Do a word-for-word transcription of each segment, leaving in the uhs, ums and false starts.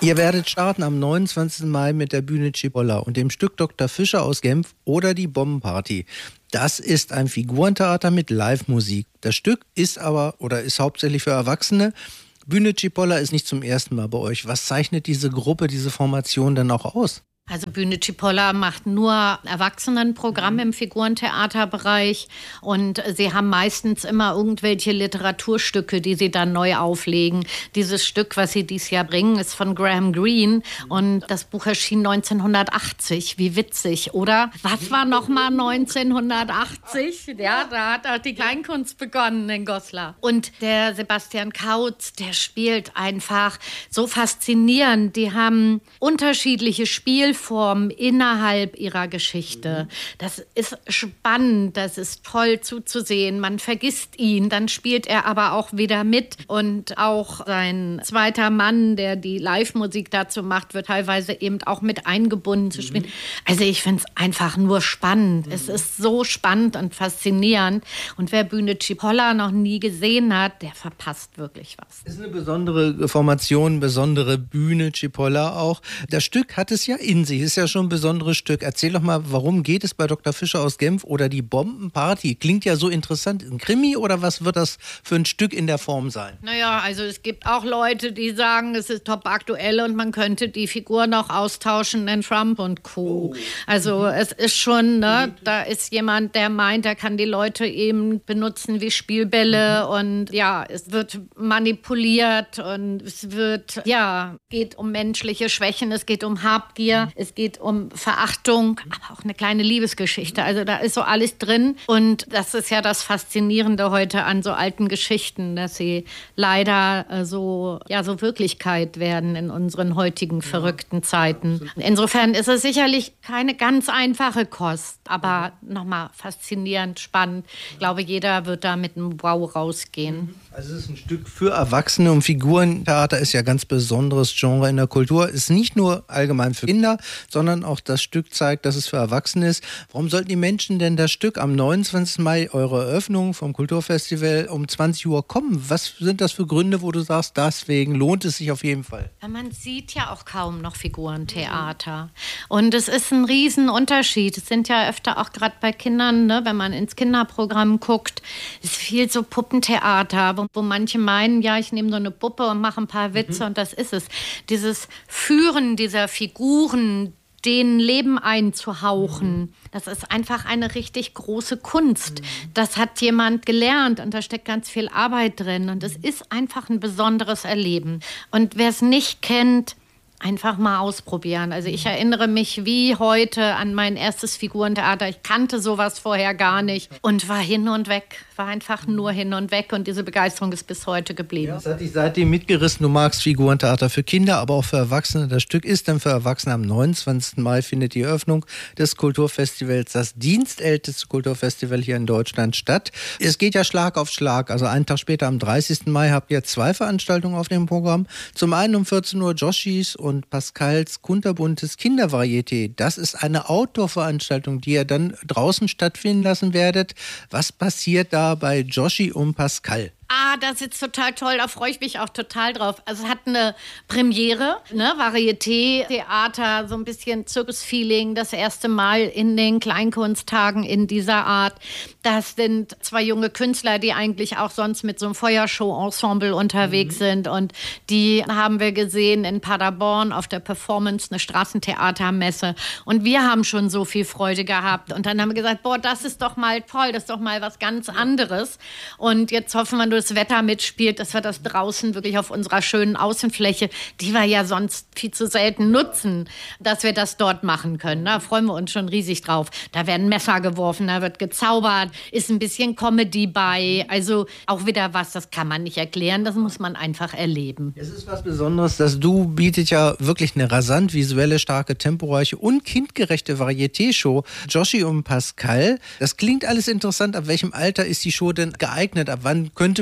Ihr werdet starten am neunundzwanzigsten Mai mit der Bühne Cipolla und dem Stück Doktor Fischer aus Genf oder die Bombenparty. Das ist ein Figurentheater mit Live-Musik. Das Stück ist aber oder ist hauptsächlich für Erwachsene. Bühne Cipolla ist nicht zum ersten Mal bei euch. Was zeichnet diese Gruppe, diese Formation denn auch aus? Also Bühne Cipolla macht nur Erwachsenenprogramm im Figurentheaterbereich und sie haben meistens immer irgendwelche Literaturstücke, die sie dann neu auflegen. Dieses Stück, was sie dieses Jahr bringen, ist von Graham Greene und das Buch erschien neunzehnhundertachtzig. Wie witzig, oder? Was war nochmal neunzehnhundertachtzig? Ja, da hat auch die Kleinkunst begonnen in Goslar. Und der Sebastian Kautz, der spielt einfach so faszinierend. Die haben unterschiedliche Spielformen innerhalb ihrer Geschichte. Das ist spannend, das ist toll zuzusehen. Man vergisst ihn, dann spielt er aber auch wieder mit. Und auch sein zweiter Mann, der die Live-Musik dazu macht, wird teilweise eben auch mit eingebunden zu spielen. Also ich finde es einfach nur spannend. Es ist so spannend und faszinierend. Und wer Bühne Cipolla noch nie gesehen hat, der verpasst wirklich was. Es ist eine besondere Formation, besondere Bühne Cipolla auch. Das Stück hat es ja in sich. Ist ja schon ein besonderes Stück. Erzähl doch mal, warum geht es bei Doktor Fischer aus Genf oder die Bombenparty? Klingt ja so interessant. Ein Krimi oder was wird das für ein Stück in der Form sein? Naja, also es gibt auch Leute, die sagen, es ist top aktuell und man könnte die Figur noch austauschen in Trump und Co. Oh. Also mhm. es ist schon, ne, da ist jemand, der meint, er kann die Leute eben benutzen wie Spielbälle mhm. und ja, es wird manipuliert und es wird, ja, geht um menschliche Schwächen, es geht um Habgier. Es geht um Verachtung, aber auch eine kleine Liebesgeschichte. Also da ist so alles drin. Und das ist ja das Faszinierende heute an so alten Geschichten, dass sie leider äh, so, ja, so Wirklichkeit werden in unseren heutigen verrückten Zeiten. Insofern ist es sicherlich keine ganz einfache Kost, aber nochmal faszinierend, spannend. Ich glaube, jeder wird da mit einem Wow rausgehen. Also es ist ein Stück für Erwachsene und Figurentheater ist ja ein ganz besonderes Genre in der Kultur. Ist nicht nur allgemein für Kinder, sondern auch das Stück zeigt, dass es für Erwachsene ist. Warum sollten die Menschen denn das Stück am neunundzwanzigsten Mai, eure Eröffnung vom Kulturfestival, um zwanzig Uhr kommen? Was sind das für Gründe, wo du sagst, deswegen lohnt es sich auf jeden Fall? Ja, man sieht ja auch kaum noch Figurentheater. Und es ist ein Riesenunterschied. Es sind ja öfter auch gerade bei Kindern, ne, wenn man ins Kinderprogramm guckt, ist viel so Puppentheater, wo, wo manche meinen, ja, ich nehme so eine Puppe und mache ein paar Witze mhm. und das ist es. Dieses Führen dieser Figuren, denen Leben einzuhauchen, das ist einfach eine richtig große Kunst. Das hat jemand gelernt und da steckt ganz viel Arbeit drin und es ist einfach ein besonderes Erleben. Und wer es nicht kennt, einfach mal ausprobieren. Also ich erinnere mich wie heute an mein erstes Figurentheater. Ich kannte sowas vorher gar nicht und war hin und weg. War einfach nur hin und weg und diese Begeisterung ist bis heute geblieben. Ja, das hat dich seitdem mitgerissen. Du magst Figurentheater für Kinder, aber auch für Erwachsene. Das Stück ist dann für Erwachsene am neunundzwanzigsten Mai findet die Eröffnung des Kulturfestivals, das dienstälteste Kulturfestival hier in Deutschland, statt. Es geht ja Schlag auf Schlag. Also einen Tag später, am dreißigsten Mai, habt ihr zwei Veranstaltungen auf dem Programm. Zum einen um vierzehn Uhr Joshis und und Pascals kunterbuntes Kindervarieté. Das ist eine Outdoor-Veranstaltung, die ihr dann draußen stattfinden lassen werdet. Was passiert da bei Joshi und Pascal? Ah, das ist total toll, da freue ich mich auch total drauf. Also es hat eine Premiere, ne, Varieté, Theater, so ein bisschen Zirkusfeeling, das erste Mal in den Kleinkunsttagen in dieser Art. Das sind zwei junge Künstler, die eigentlich auch sonst mit so einem Feuershow-Ensemble unterwegs mhm. sind und die haben wir gesehen in Paderborn auf der Performance, eine Straßentheatermesse und wir haben schon so viel Freude gehabt und dann haben wir gesagt, boah, das ist doch mal toll, das ist doch mal was ganz anderes und jetzt hoffen wir, das Wetter mitspielt, dass wir das draußen wirklich auf unserer schönen Außenfläche, die wir ja sonst viel zu selten nutzen, dass wir das dort machen können. Da freuen wir uns schon riesig drauf. Da werden Messer geworfen, da wird gezaubert, ist ein bisschen Comedy bei. Also auch wieder was, das kann man nicht erklären, das muss man einfach erleben. Es ist was Besonderes, dass du bietet ja wirklich eine rasant visuelle, starke, temporeiche und kindgerechte Varieté-Show. Joshi und Pascal, das klingt alles interessant. Ab welchem Alter ist die Show denn geeignet? Ab wann könnte man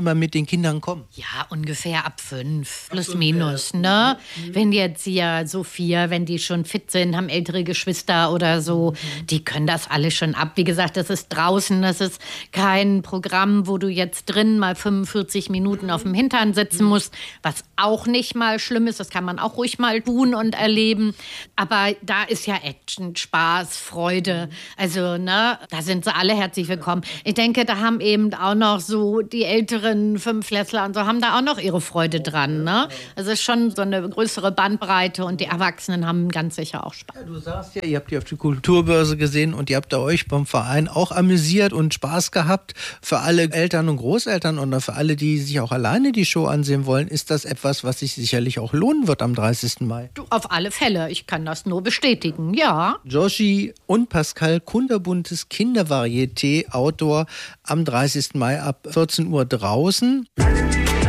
man mit den Kindern kommen? Ja, ungefähr ab fünf, plus minus, ne? Mhm. Wenn jetzt hier so vier, wenn die schon fit sind, haben ältere Geschwister oder so, mhm. die können das alles schon ab. Wie gesagt, das ist draußen, das ist kein Programm, wo du jetzt drin mal fünfundvierzig Minuten auf dem Hintern sitzen musst, was auch nicht mal schlimm ist, das kann man auch ruhig mal tun und erleben. Aber da ist ja Action, Spaß, Freude, also, ne, da sind sie alle herzlich willkommen. Ich denke, da haben eben auch noch so die älteren Fünftklässler und so, haben da auch noch ihre Freude dran, ne? Also es ist schon so eine größere Bandbreite und die Erwachsenen haben ganz sicher auch Spaß. Ja, du sagst ja, ihr habt die auf die Kulturbörse gesehen und ihr habt da euch beim Verein auch amüsiert und Spaß gehabt. Für alle Eltern und Großeltern und für alle, die sich auch alleine die Show ansehen wollen, ist das etwas, was sich sicherlich auch lohnen wird am dreißigsten Mai. Du, auf alle Fälle, ich kann das nur bestätigen, ja. Joshi und Pascal, kunterbuntes Kindervarieté, Outdoor, am dreißigsten Mai ab vierzehn Uhr draußen.